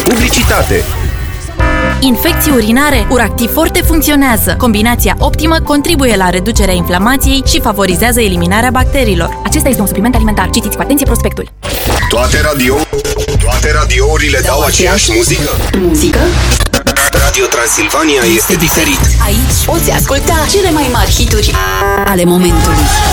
publicitate. Infecții urinare? Uractiv Forte funcționează. Combinația optimă contribuie la reducerea inflamației și favorizează eliminarea bacteriilor. Acesta este un supliment alimentar. Citiți cu atenție prospectul. Toate radiourile dau aceeași muzică? Radio Transilvania este diferit. Aici poți asculta cele mai mari hituri ale momentului.